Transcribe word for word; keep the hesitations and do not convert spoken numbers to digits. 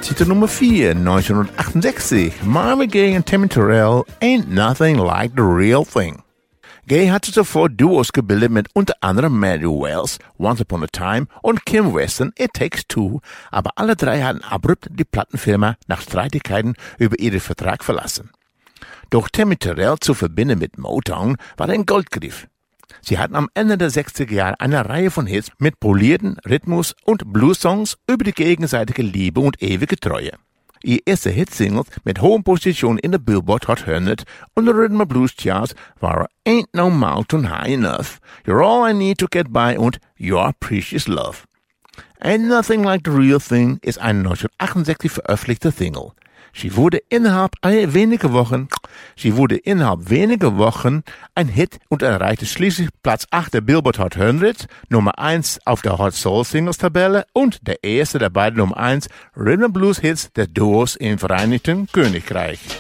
Titel Nummer vier, neunzehnhundertachtundsechzig. Marvin Gaye und Tammy Terrell, Ain't Nothing Like the Real Thing. Gaye hatte zuvor Duos gebildet mit unter anderem Mary Wells, Once Upon a Time und Kim Weston, It Takes Two, aber alle drei hatten abrupt die Plattenfirma nach Streitigkeiten über ihren Vertrag verlassen. Doch Tammy Terrell zu verbinden mit Motown war ein Goldgriff. Sie hatten am Ende der sechziger Jahre eine Reihe von Hits mit polierten Rhythmus- und Blues-Songs über die gegenseitige Liebe und ewige Treue. Ihr erster Hitsingles mit hohen Positionen in der Billboard Hot hundert und der Rhythm and Blues Charts waren Ain't No Mountain High Enough, You're All I Need to Get By und Your Precious Love. Ain't Nothing Like the Real Thing ist eine neunzehnhundertachtundsechzig veröffentlichte Single. Sie wurde innerhalb weniger Wochen, sie wurde innerhalb weniger Wochen ein Hit und erreichte schließlich Platz acht der Billboard Hot hundert, Nummer eins auf der Hot Soul Singles Tabelle und der erste der beiden Nummer eins Rhythm and Blues Hits der Duos im Vereinigten Königreich.